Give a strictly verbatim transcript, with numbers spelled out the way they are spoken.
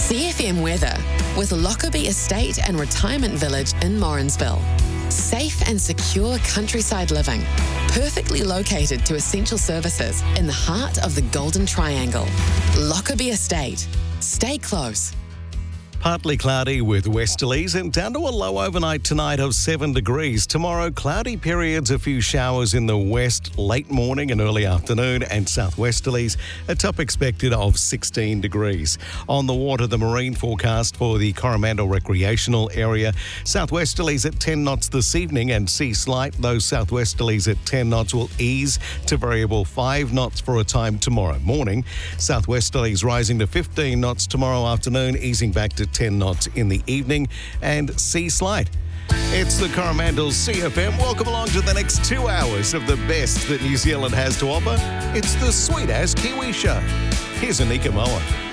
C F M weather with Lockerbie Estate and Retirement Village in Morrinsville. Safe and secure countryside living, perfectly located to essential services in the heart of the Golden Triangle. Lockerbie Estate. Stay close. Partly cloudy with westerlies and down to a low overnight tonight of seven degrees. Tomorrow, cloudy periods, a few showers in the west, late morning and early afternoon, and southwesterlies, a top expected of sixteen degrees. On the water, the marine forecast for the Coromandel recreational area. Southwesterlies at ten knots this evening and sea slight. Those southwesterlies at ten knots will ease to variable five knots for a time tomorrow morning. Southwesterlies rising to fifteen knots tomorrow afternoon, easing back to ten knots in the evening, and sea slight. It's the Coromandel C F M. Welcome along to the next two hours of the best that New Zealand has to offer. It's the Sweet As Kiwi Show. Here's Anika Moa.